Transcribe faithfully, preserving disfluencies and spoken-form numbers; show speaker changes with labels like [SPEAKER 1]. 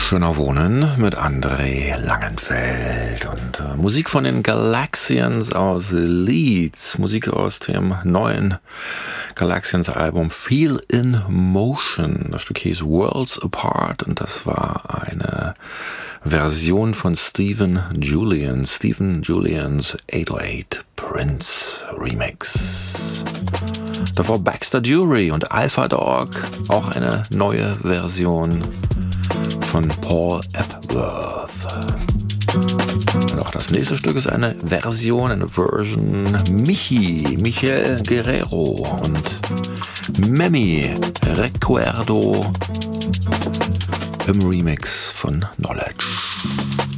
[SPEAKER 1] Schöner Wohnen mit André Langenfeld und äh, Musik von den Galaxians aus Leeds, Musik aus dem neuen Galaxians Album Feel in Motion. Das Stück hieß Worlds Apart und das war eine Version von Stephen Julian, Stephen Julians acht null acht Prince Remix. Davor Baxter Dury und Alpha Dog, auch eine neue Version von Paul Epworth. Und auch das nächste Stück ist eine Version, eine Version Michi, Michel Guerrero und Memmi Recuerdo im Remix von Knowledge.